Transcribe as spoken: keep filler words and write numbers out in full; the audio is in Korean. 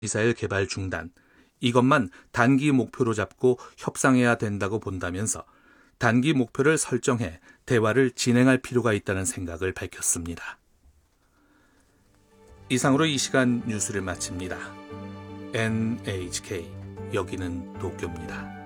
미사일 개발 중단, 이것만 단기 목표로 잡고 협상해야 된다고 본다면서 단기 목표를 설정해 대화를 진행할 필요가 있다는 생각을 밝혔습니다. 이상으로 이 시간 뉴스를 마칩니다. 엔에이치케이, 여기는 도쿄입니다.